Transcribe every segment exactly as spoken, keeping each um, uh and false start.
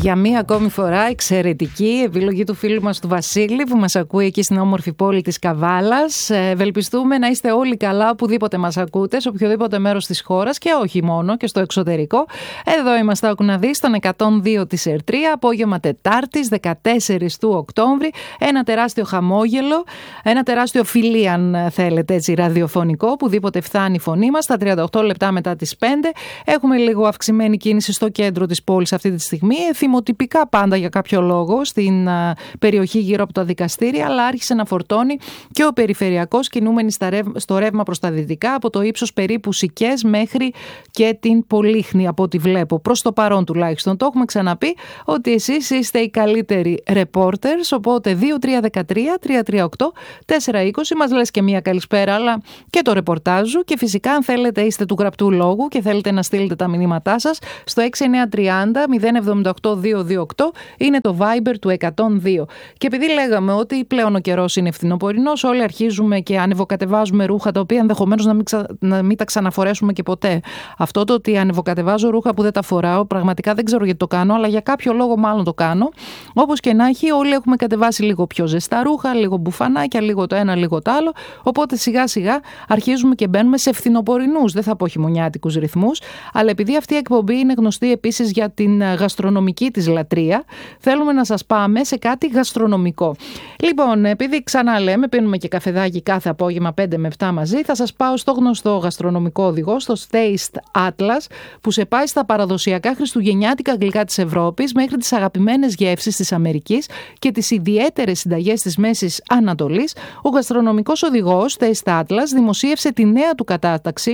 Για μία ακόμη φορά εξαιρετική επιλογή του φίλου μας του Βασίλη που μας ακούει εκεί στην όμορφη πόλη της Καβάλας. Ευελπιστούμε να είστε όλοι καλά οπουδήποτε μας ακούτε, σε οποιοδήποτε μέρος της χώρας και όχι μόνο και στο εξωτερικό. Εδώ είμαστε Ακουναδί στον εκατόν δύο της Ερτρία, απόγευμα Τετάρτης δεκατέσσερις του Οκτώβρη. Ένα τεράστιο χαμόγελο, ένα τεράστιο φιλί αν θέλετε έτσι ραδιοφωνικό, οπουδήποτε φτάνει η φωνή μας, στα τριάντα οκτώ λεπτά μετά τις πέντε. Έχουμε λίγο αυξημένη κίνηση στο κέντρο της πόλης αυτή τη στιγμή. Θυμοτυπικά πάντα για κάποιο λόγο στην α, περιοχή γύρω από τα δικαστήρια, αλλά άρχισε να φορτώνει και ο περιφερειακός, κινούμενοι στα ρευ, στο ρεύμα προς τα δυτικά, από το ύψος περίπου Σικές μέχρι και την Πολύχνη, από ό,τι βλέπω. Προς το παρόν τουλάχιστον. Το έχουμε ξαναπεί ότι εσείς είστε οι καλύτεροι reporters, οπότε δύο τρία ένα τρία τρία τρία οκτώ τέσσερα είκοσι μας λες και μία καλησπέρα, αλλά και το ρεπορτάζου. Και φυσικά, αν θέλετε, είστε του γραπτού λόγου και θέλετε να στείλετε τα μηνύματά σας στο έξι εννιά τριάντα μηδέν εβδομήντα οκτώ δύο δύο οκτώ, είναι το Viber του εκατόν δύο. Και επειδή λέγαμε ότι πλέον ο καιρός είναι φθινοπορεινός, όλοι αρχίζουμε και ανεβοκατεβάζουμε ρούχα τα οποία ενδεχομένως να μην, ξα... να μην τα ξαναφορέσουμε και ποτέ. Αυτό το ότι ανεβοκατεβάζω ρούχα που δεν τα φοράω, πραγματικά δεν ξέρω γιατί το κάνω, αλλά για κάποιο λόγο μάλλον το κάνω. Όπως και να έχει, όλοι έχουμε κατεβάσει λίγο πιο ζεστά ρούχα, λίγο μπουφανάκια, λίγο το ένα, λίγο το άλλο. Οπότε σιγά σιγά αρχίζουμε και μπαίνουμε σε φθινοπορεινούς, δεν θα πω χειμωνιάτικους ρυθμούς, αλλά επειδή αυτή η εκπομπή είναι γνωστή επίσης για την γαστρονομική της λατρεία, θέλουμε να σας πάμε σε κάτι γαστρονομικό. Λοιπόν, επειδή ξανά λέμε, πίνουμε και καφεδάκι κάθε απόγευμα πέντε με επτά μαζί, θα σας πάω στο γνωστό γαστρονομικό οδηγό, στο Taste Atlas, που σε πάει στα παραδοσιακά χριστουγεννιάτικα γλυκά της Ευρώπης μέχρι τις αγαπημένες γεύσεις της Αμερικής και τις ιδιαίτερες συνταγές της Μέσης Ανατολής. Ο γαστρονομικός οδηγός Taste Atlas δημοσίευσε τη νέα του κατάταξη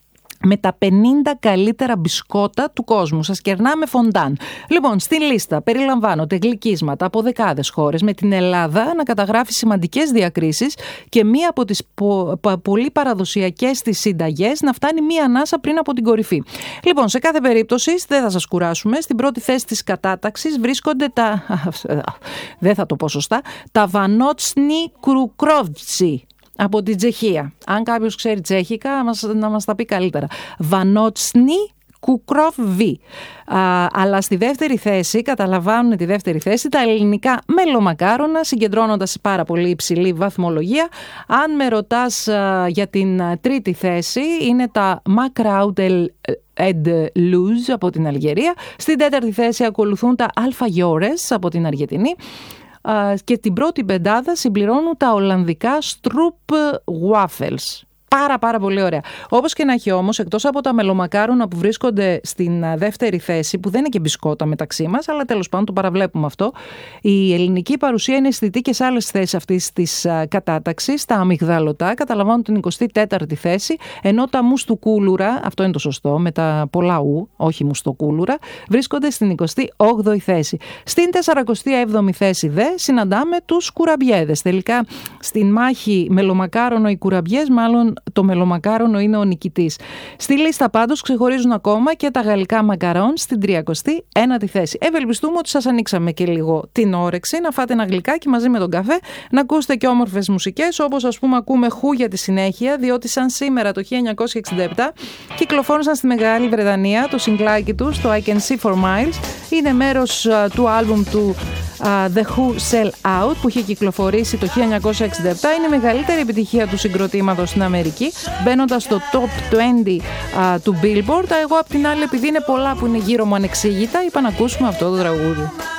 με τα πενήντα καλύτερα μπισκότα του κόσμου. Σας κερνάμε φοντάν. Λοιπόν, στη λίστα περιλαμβάνονται γλυκίσματα από δεκάδες χώρες, με την Ελλάδα να καταγράφει σημαντικές διακρίσεις και μία από τις πο- πο- πολύ παραδοσιακές της συνταγές να φτάνει μία ανάσα πριν από την κορυφή. Λοιπόν, σε κάθε περίπτωση, δεν θα σας κουράσουμε, στην πρώτη θέση της κατάταξης βρίσκονται τα... δεν θα το πω σωστά, τα Βανότσνι Κρουκρόβτσι από την Τσεχία. Αν κάποιος ξέρει τσέχικα, να μας τα πει καλύτερα. Βανότσνι Κουκρόβι. Αλλά στη δεύτερη θέση, καταλαμβάνουν τη δεύτερη θέση, τα ελληνικά μελομακάρονα, συγκεντρώνοντας πάρα πολύ υψηλή βαθμολογία. Αν με ρωτάς α, για την τρίτη θέση, είναι τα Μακράουτελ Ed Luz από την Αλγερία. Στην τέταρτη θέση ακολουθούν τα Αλφαγιόρες από την Αργεντινή. Και την πρώτη πεντάδα συμπληρώνουν τα Ολλανδικά Stroop Waffles. Πάρα πάρα πολύ ωραία. Όπως και να έχει όμως, εκτός από τα μελομακάρονα που βρίσκονται στην δεύτερη θέση, που δεν είναι και μπισκότα μεταξύ μας, αλλά τέλος πάντων το παραβλέπουμε αυτό, η ελληνική παρουσία είναι αισθητή και σε άλλες θέσεις αυτής της κατάταξης. Τα αμυγδαλωτά καταλαμβάνουν την εικοστή τέταρτη θέση, ενώ τα μουστουκούλουρα, αυτό είναι το σωστό, με τα πολλά ου, όχι μουστοκούλουρα, βρίσκονται στην εικοστή όγδοη θέση. Στην σαρανταεπτή έβδομη θέση δε συναντάμε τους κουραμπιέδες. Τελικά στην μάχη μελομακάρονο οι κουραμπιές, μάλλον το μελομακάρονο είναι ο νικητής. Στη λίστα πάντως ξεχωρίζουν ακόμα και τα γαλλικά μακαρόν στην τριακοστή ένατη θέση. Ευελπιστούμε ότι σας ανοίξαμε και λίγο την όρεξη να φάτε ένα γλυκάκι μαζί με τον καφέ, να ακούσετε και όμορφες μουσικές, όπως ας πούμε ακούμε Who για τη συνέχεια, διότι σαν σήμερα το χίλια εννιακόσια εξήντα επτά κυκλοφόρησαν στη Μεγάλη Βρετανία το συγκλάκι τους, το I Can See For Miles. Είναι μέρος uh, του άλμπουμ του uh, The Who Sell Out που είχε κυκλοφορήσει το χίλια εννιακόσια εξήντα επτά. Είναι η μεγαλύτερη επιτυχία του συγκροτήματος στην Αμερική, μπαίνοντας στο top είκοσι uh, του Billboard. Εγώ απ' την άλλη, επειδή είναι πολλά που είναι γύρω μου ανεξήγητα, είπα να ακούσουμε αυτό το τραγούδι.